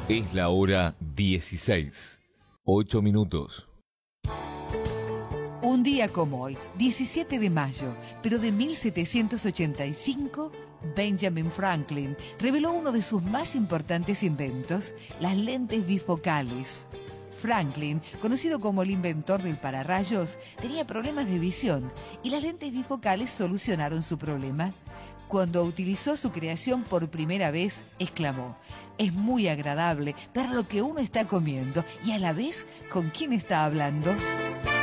Es la hora 16, 8 minutos. Un día como hoy, 17 de mayo, pero de 1785, Benjamin Franklin reveló uno de sus más importantes inventos, las lentes bifocales. Franklin, conocido como el inventor del pararrayos, tenía problemas de visión y las lentes bifocales solucionaron su problema. Cuando utilizó su creación por primera vez, exclamó: "Es muy agradable ver lo que uno está comiendo y a la vez con quién está hablando".